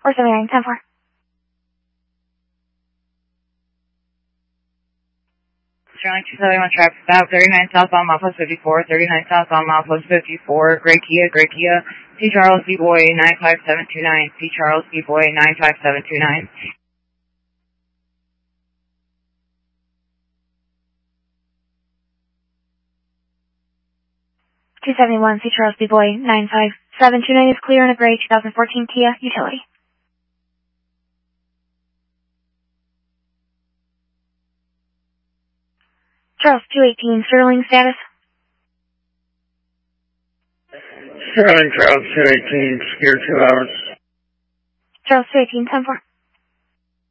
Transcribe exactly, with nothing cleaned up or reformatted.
four seventy-nine, ten four. Sterling two seventy-one traffic stop, thirty-nine southbound milepost fifty-four, thirty-nine southbound milepost fifty-four, Gray Kia, Gray Kia, C. Charles B. Boy nine five seven two nine, C. Charles B. Boy nine five seven two nine. two seventy-one, C. Charles B. Boy nine five seven two nine is clear in a gray two thousand fourteen Kia Utility. Charles two eighteen, Sterling status. Sterling, Charles two eighteen, secure two hours. Charles two eighteen, ten four.